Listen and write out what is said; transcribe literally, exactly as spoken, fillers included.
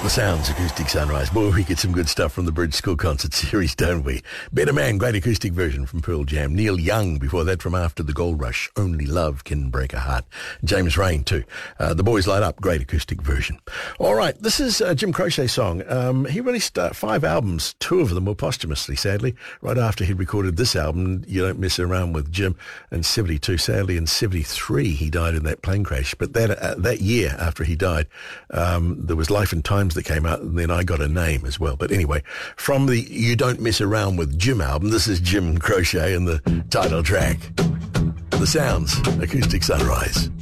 The Sounds, Acoustic Sunrise. Boy, we get some good stuff from the Bridge School Concert Series, don't we? Better Man, great acoustic version from Pearl Jam. Neil Young, before that, from After the Gold Rush. Only Love Can Break a Heart. James Rain, too. Uh, the Boys Light Up, great acoustic version. All right, this is a Jim Croce song. Um, he released uh, five albums. Two of them were posthumously, sadly, right after he recorded this album, You Don't Mess Around with Jim, in seventy-two. Sadly, in seventy-three, he died in that plane crash. But that uh, that year after he died, um, there was Life and Times that came out, and then I Got a Name as well. But anyway, from the You Don't Mess Around with Jim album, this is Jim Croce and the title track, The Sounds, Acoustic Sunrise.